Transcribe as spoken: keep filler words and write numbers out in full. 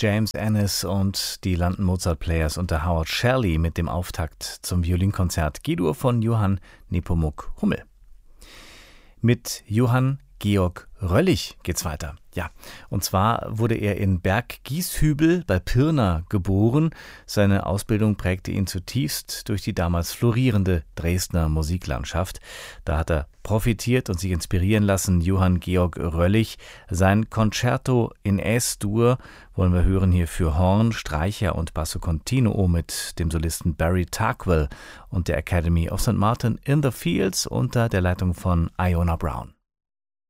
James Ennis und die London Mozart Players unter Howard Shelley mit dem Auftakt zum Violinkonzert G-Dur von Johann Nepomuk Hummel. Mit Johann Georg Röllich geht's weiter. Ja, und zwar wurde er in Berggieshübel bei Pirna geboren. Seine Ausbildung prägte ihn zutiefst durch die damals florierende Dresdner Musiklandschaft. Da hat er profitiert und sich inspirieren lassen. Johann Georg Röllich. Sein Concerto in Es-Dur wollen wir hören hier für Horn, Streicher und Basso Continuo mit dem Solisten Barry Tarkwell und der Academy of Saint Martin in the Fields unter der Leitung von Iona Brown.